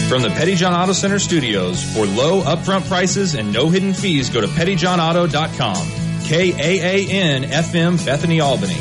From the Petty John Auto Center studios, for low upfront prices and no hidden fees, go to pettyjohnauto.com. KAAN FM, Bethany, Albany.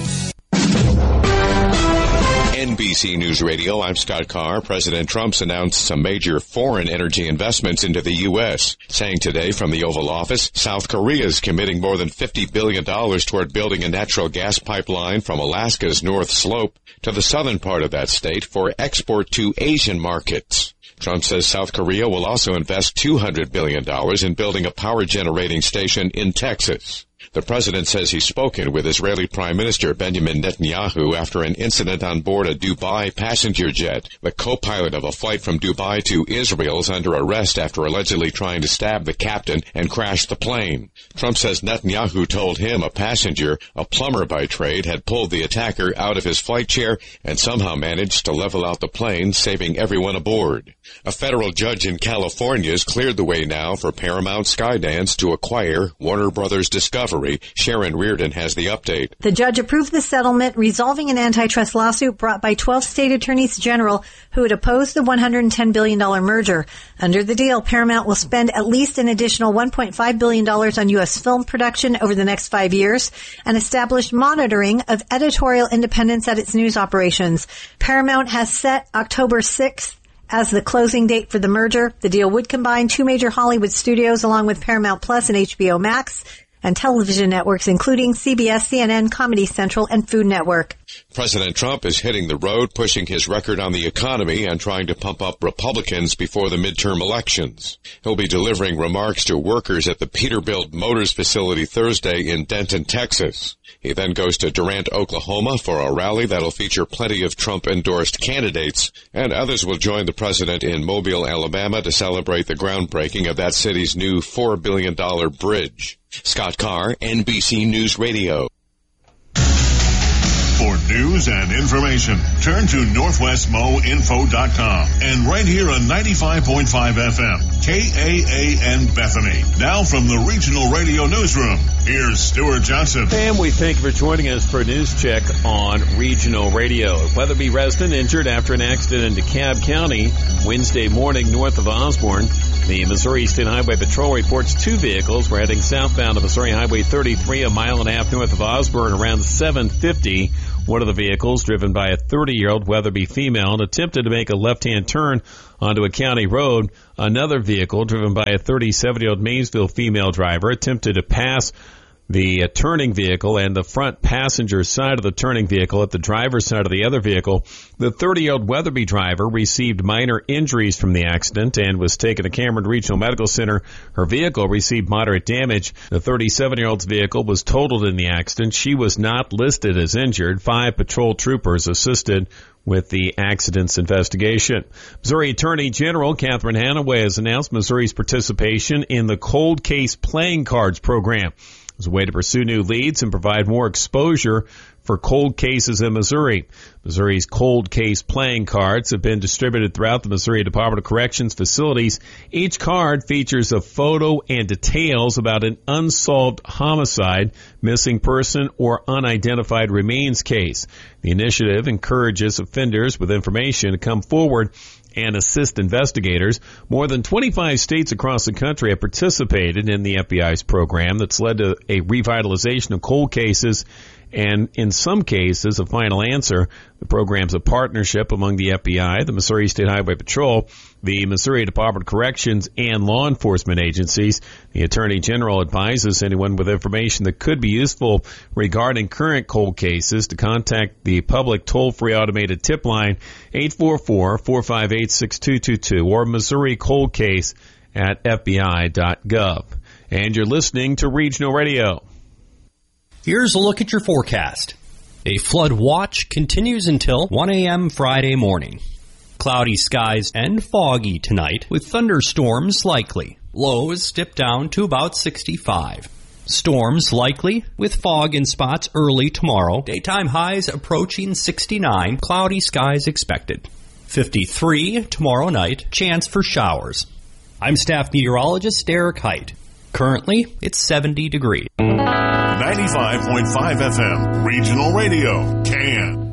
NBC News Radio, I'm Scott Carr. President Trump's announced some major foreign energy investments into the U.S., saying today from the Oval Office, South Korea is committing more than $50 billion toward building a natural gas pipeline from Alaska's North Slope to the southern part of that state for export to Asian markets. Trump says South Korea will also invest $200 billion in building a power generating station in Texas. The president says he's spoken with Israeli Prime Minister Benjamin Netanyahu after an incident on board a Dubai passenger jet. The co-pilot of a flight from Dubai to Israel is under arrest after allegedly trying to stab the captain and crash the plane. Trump says Netanyahu told him a passenger, a plumber by trade, had pulled the attacker out of his flight chair and somehow managed to level out the plane, saving everyone aboard. A federal judge in California has cleared the way now for Paramount Skydance to acquire Warner Brothers Discovery. Sharon Reardon has the update. The judge approved the settlement, resolving an antitrust lawsuit brought by 12 state attorneys general who had opposed the $110 billion merger. Under the deal, Paramount will spend at least an additional $1.5 billion on U.S. film production over the next 5 years and establish monitoring of editorial independence at its news operations. Paramount has set October 6th as the closing date for the merger. The deal would combine two major Hollywood studios along with Paramount Plus and HBO Max, and television networks including CBS, CNN, Comedy Central, and Food Network. President Trump is hitting the road, pushing his record on the economy and trying to pump up Republicans before the midterm elections. He'll be delivering remarks to workers at the Peterbilt Motors facility Thursday in Denton, Texas. He then goes to Durant, Oklahoma for a rally that'll feature plenty of Trump-endorsed candidates, and others will join the president in Mobile, Alabama to celebrate the groundbreaking of that city's new $4 billion bridge. Scott Carr, NBC News Radio. For news and information, turn to NorthwestMoInfo.com and right here on 95.5 FM, KAAN Bethany. Now from the Regional Radio Newsroom, here's Stuart Johnson. And we thank you for joining us for a news check on Regional Radio. A Weatherby resident injured after an accident in DeKalb County Wednesday morning north of Osborne. The Missouri State Highway Patrol reports two vehicles were heading southbound of Missouri Highway 33 a mile and a half north of Osborne around 7:50. One of the vehicles, driven by a 30-year-old Weatherby female, attempted to make a left-hand turn onto a county road. Another vehicle, driven by a 37-year-old Maysville female driver, attempted to pass the turning vehicle and the front passenger side of the turning vehicle at the driver's side of the other vehicle. The 30-year-old Weatherby driver received minor injuries from the accident and was taken to Cameron Regional Medical Center. Her vehicle received moderate damage. The 37-year-old's vehicle was totaled in the accident. She was not listed as injured. 5 patrol troopers assisted with the accident's investigation. Missouri Attorney General Catherine Hanaway has announced Missouri's participation in the Cold Case Playing Cards program as a way to pursue new leads and provide more exposure for cold cases in Missouri. Missouri's cold case playing cards have been distributed throughout the Missouri Department of Corrections facilities. Each card features a photo and details about an unsolved homicide, missing person, or unidentified remains case. The initiative encourages offenders with information to come forward and assist investigators. More than 25 states across the country have participated in the FBI's program that's led to a revitalization of cold cases and, in some cases, a final answer. The program's a partnership among the FBI, the Missouri State Highway Patrol, the Missouri Department of Corrections, and law enforcement agencies. The Attorney General advises anyone with information that could be useful regarding current cold cases to contact the public toll-free automated tip line 844-458-6222 or Missouri Cold Case at FBI.gov. And you're listening to Regional Radio. Here's a look at your forecast. A flood watch continues until 1 a.m. Friday morning. Cloudy skies and foggy tonight with thunderstorms likely. Lows dip down to about 65. Storms likely with fog in spots early tomorrow. Daytime highs approaching 69. Cloudy skies expected. 53 tomorrow night. Chance for showers. I'm staff meteorologist Derek Height. Currently, it's 70 degrees. 95.5 FM, Regional Radio, CAN.